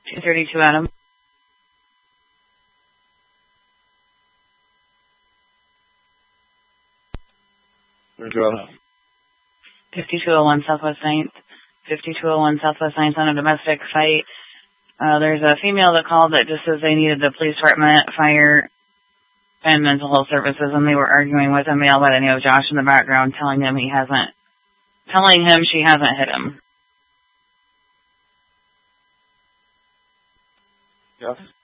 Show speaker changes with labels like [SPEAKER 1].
[SPEAKER 1] 232 Adam.
[SPEAKER 2] Where's your other?
[SPEAKER 1] 5201 Southwest 9th. 5201 Southwest 9th on a domestic site. There's a female that called that just says they needed the police department, fire, and mental health services, and they were arguing with a male by the name of Josh in the background, telling him she hasn't hit him.
[SPEAKER 2] Yes.